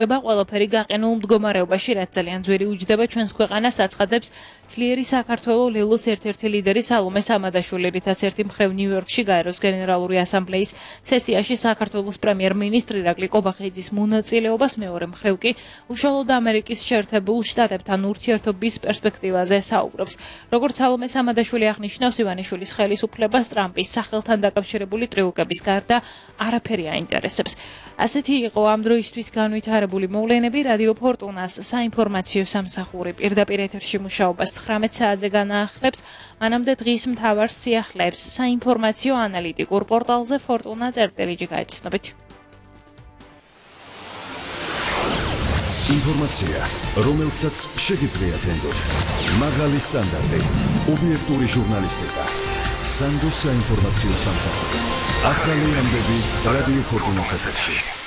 ყველაფერი გაყენულ მდგომარეობაში, რაც ძალიან ძვირი უჯდება ჩვენს ქვეყანას, აცხადებს ძლიერი საქართველოს ლელოს ერთ-ერთი ლიდერი სალომე სამადაშვილი, რითაც ერთი მხრივ ნიუ-იორკში გაეროს გენერალური ასამბლეის სესიაში საქართველოს პრემიერ-მინისტრი ირაკლი კობახიძის მონაწილეობას, მეორე მხრივ კი უშუალოდ ამერიკის შეერთებულ შტატებთან ურთიერთობის პერსპექტივაზე საუბრობს. Როგორც სალომე სამადაშვილი აღნიშნავს, ივანიშვილის ხელისუფლებას ტრამპის სახელთან დაკავშირებული ტრიუკების გარდა არაფერი აინტერესებს. ასეთი იყო ამ დროისთვის განვითარებული მოვლენები. რადიო ფორტუნას საინფორმაციო სამსახური პირდაპირ ეთერში მუშაობას 19 საათზე განაახლებს. მანამდე დღის მთავარ სიახლეებს საინფორმაციო ანალიტიკურ პორტალზე fortuna.gr გაიცნობით. ინფორმაცია, რომელსაც შეგიძლიათ ენდოთ. მაღალი სტანდარტი, ობიექტური ჟურნალისტიკა. სანდოს საინფორმაციო სამსახური. ახალი ამბები რადიო ფორტუნას ეთერში.